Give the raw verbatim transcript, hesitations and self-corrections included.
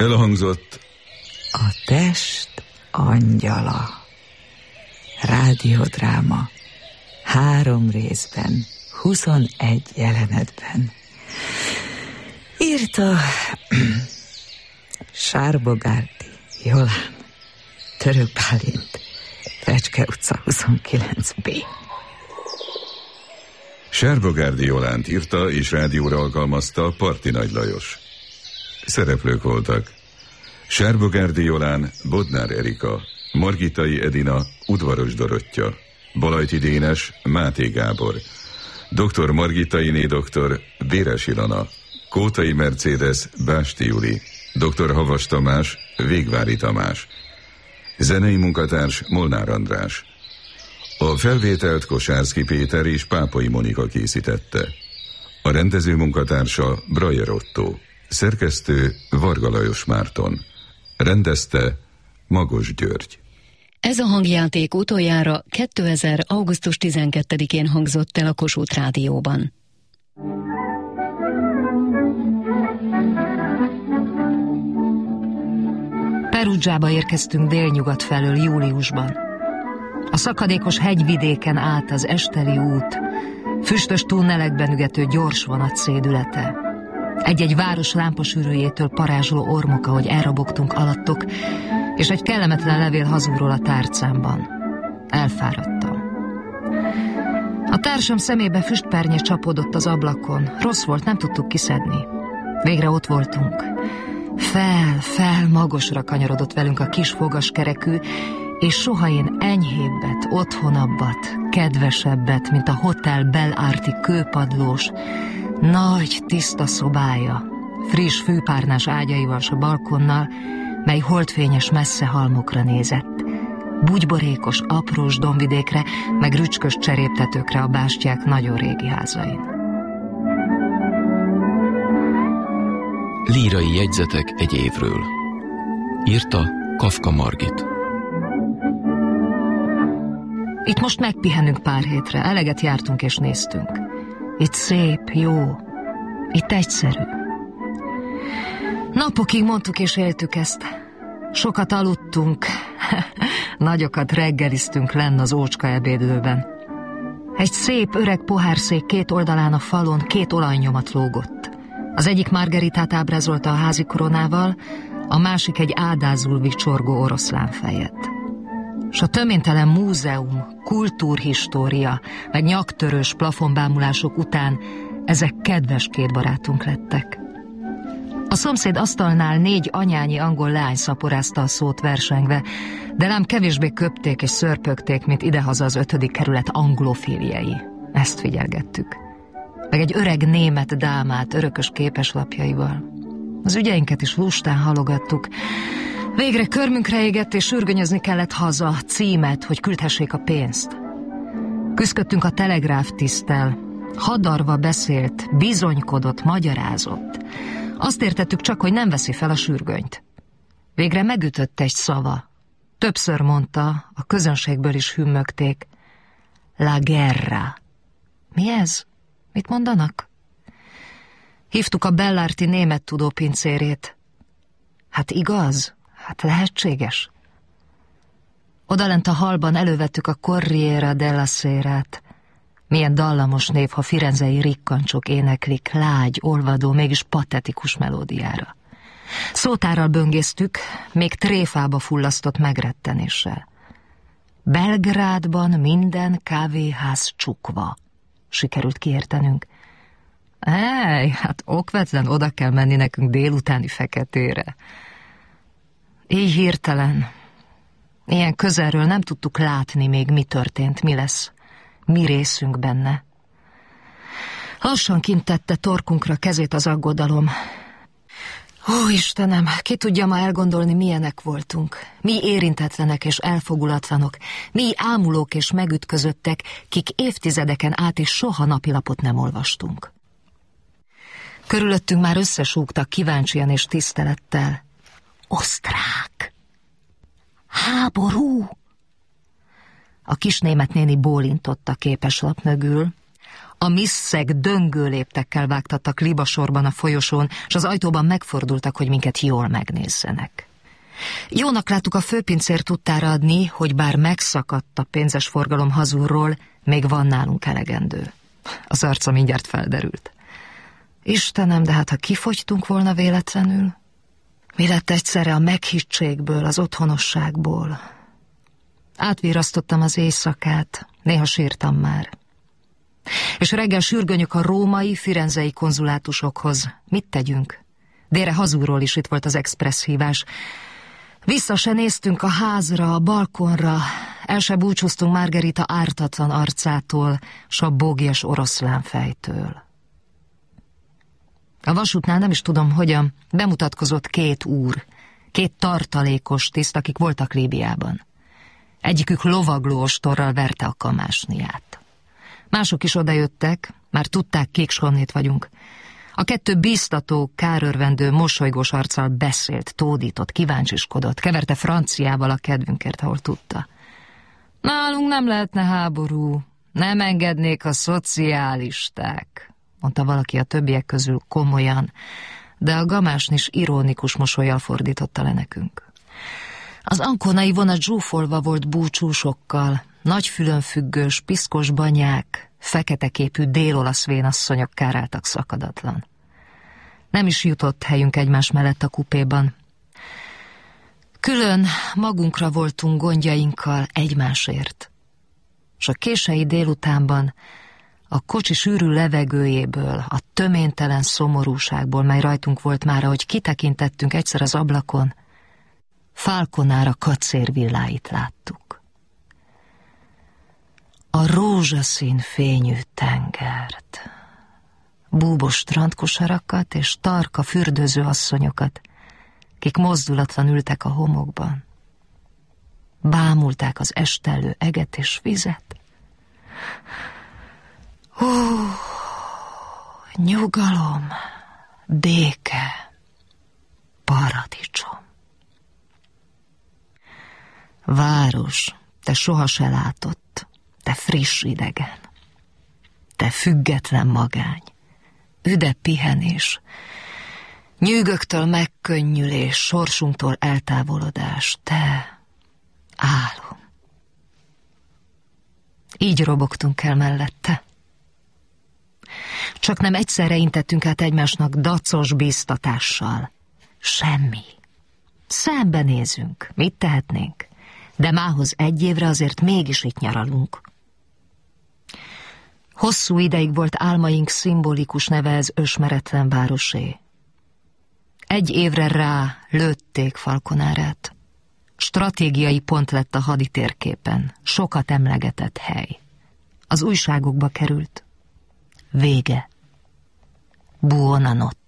Elhangzott A test angyala. Rádiodráma. Három részben, huszonegy jelenetben. Írta Sárbogárdi Jolán, Török Bálint, Fecske utca huszonkilenc B. Sárbogárdi Jolánt írta és rádióra alkalmazta Parti Nagy Lajos. Szereplők voltak: Sárbogárdi Jolán, Bodnár Erika, Margitai Edina, Udvaros Dorottya, Balajti Dénes, Máté Gábor, dr. Margitainé doktor, Béres Ilona, Kótai Mercedes, Básti Juli, dr. Havas Tamás, Végvári Tamás, zenei munkatárs Molnár András. A felvételt Kosárszky Péter és Pápai Monika készítette. A rendező munkatársa Brajer Otto, szerkesztő Varga Lajos Márton, rendezte Magos György. Ez a hangjáték utoljára kétezer. augusztus tizenkettedikén hangzott el a Kossuth Rádióban. Perugiába érkeztünk délnyugat felől júliusban. A szakadékos hegyvidéken át az Esteli út, füstös tunnelekben ügető gyors vonat szédülete. Egy-egy város lámpasűrűjétől parázsló ormok, ahogy elrobogtunk alattok, és egy kellemetlen levél hazúról a tárcámban. Elfáradtam. A társam szemébe füstpernye csapódott az ablakon. Rossz volt, nem tudtuk kiszedni. Végre ott voltunk. Fel, fel, magasra kanyarodott velünk a kis fogaskerekű, és soha én enyhébbet, otthonabbat, kedvesebbet, mint a Hotel Bel-Arti kőpadlós, nagy, tiszta szobája, friss fűpárnás ágyaival s a balkonnal, mely holdfényes messze halmokra nézett, bugyborékos, aprós dombvidékre, meg rücskös cseréptetőkre a bástyák nagyon régi házain. Lírai jegyzetek egy évről. Írta Kafka Margit. Itt most megpihenünk pár hétre, eleget jártunk és néztünk. Itt szép, jó, itt egyszerű. Napokig mondtuk és éltük ezt. Sokat aludtunk, nagyokat reggeliztünk lenn az ócska ebédlőben. Egy szép öreg pohárszék két oldalán a falon két olajnyomat lógott. Az egyik Margaritát ábrázolta a házi koronával, a másik egy ádázul vicsorgó oroszlánfejet. S a töménytelen múzeum, kultúrhistória, meg nyaktörős plafonbámulások után ezek kedves két barátunk lettek. A szomszéd asztalnál négy anyányi angol leány szaporázta a szót versengve, de lám kevésbé köpték és szörpögték, mint idehaza az ötödik kerület anglofiliei. Ezt figyelgettük. Meg egy öreg német dámát örökös képeslapjaival. Az ügyeinket is lustán halogattuk. Végre körmünkre égett, és sürgönyözni kellett haza címet, hogy küldhessék a pénzt. Küszködtünk a telegráftiszttel. Hadarva beszélt, bizonykodott, magyarázott. Azt értettük csak, hogy nem veszi fel a sürgönyt. Végre megütött egy szava. Többször mondta, a közönségből is hümmögték. La guerra. Mi ez? Mit mondanak? Hívtuk a Bel-Arti német tudópincérét. Hát igaz? Hát lehetséges. Odalent a hallban elővettük a Corriere della Serát. Milyen dallamos név, ha firenzei rikkancsok éneklik lágy, olvadó, mégis patetikus melódiára. Szótárral böngésztük, még tréfába fullasztott megrettenéssel. Belgrádban minden kávéház csukva. Sikerült kiértenünk. Ej, hát okvetlen oda kell menni nekünk délutáni feketére. Így hirtelen, ilyen közelről nem tudtuk látni még, mi történt, mi lesz, mi részünk benne. Lassan kint tette torkunkra kezét az aggodalom. Ó, Istenem, ki tudja ma elgondolni, milyenek voltunk. Mi érintetlenek és elfogulatlanok, mi ámulók és megütközöttek, kik évtizedeken át is soha napilapot nem olvastunk. Körülöttünk már összesúgtak kíváncsian és tisztelettel. Osztrák! Háború! A kis német néni bólintott a képeslap mögül. A misszeg döngő léptekkel vágtattak libasorban a folyosón, és az ajtóban megfordultak, hogy minket jól megnézzenek. Jónak láttuk, a főpincér tudtára adni, hogy bár megszakadt a pénzes forgalom hazulról, még van nálunk elegendő. Az arca mindjárt felderült. Istenem, de hát ha kifogytunk volna véletlenül? Mi lett egyszerre a meghittségből, az otthonosságból? Átvirasztottam az éjszakát, néha sírtam már. És reggel sürgönyök a római, firenzei konzulátusokhoz. Mit tegyünk? Délre hazúról is itt volt az expressz hívás. Vissza se néztünk a házra, a balkonra, el se búcsúztunk Margarita ártatlan arcától, s a bógias oroszlán fejtől. A vasútnál nem is tudom hogyan, bemutatkozott két úr, két tartalékos tiszt, akik voltak Líbiában. Egyikük lovagló ostorral verte a kamásniát. Mások is odajöttek, már tudták, kik s honnét vagyunk. A kettő bíztató, kárörvendő, mosolygós arccal beszélt, tódított, kíváncsiskodott, keverte franciával a kedvünkért, ahol tudta. Nálunk nem lehetne háború, nem engednék a szocialisták, mondta valaki a többiek közül komolyan, de a gamásnis irónikus mosollyal fordította le nekünk. Az ankonai vonat zsúfolva volt búcsúsokkal, nagy fülönfüggős, piszkos banyák, fekete képű dél-olasz vénasszonyok káráltak szakadatlan. Nem is jutott helyünk egymás mellett a kupéban. Külön magunkra voltunk gondjainkkal egymásért. S a kései délutánban a kocsi sűrű levegőjéből, a töménytelen szomorúságból, mely rajtunk volt már, ahogy kitekintettünk egyszer az ablakon, Falconára kacérvilláit láttuk. A rózsaszín fényű tengert, búbos strandkosarakat és tarka fürdőző asszonyokat, kik mozdulatlan ültek a homokban. Bámulták az estellő eget és vizet. Ó, nyugalom, béke, paradicsom. Város, te soha se látott, te friss idegen, te független magány, üde pihenés, nyűgöktől megkönnyülés, sorsunktól eltávolodás, te álom. Így robogtunk el mellette. Csak nem egyszerre intettünk át egymásnak dacos bíztatással. Semmi. Szembenézünk, mit tehetnénk? De mához egy évre azért mégis itt nyaralunk. Hosszú ideig volt álmaink szimbolikus neve ez ösmeretlen városé. Egy évre rá lőtték Falconárát. Stratégiai pont lett a haditérképen, sokat emlegetett hely. Az újságokba került. Vége. Buonanotte.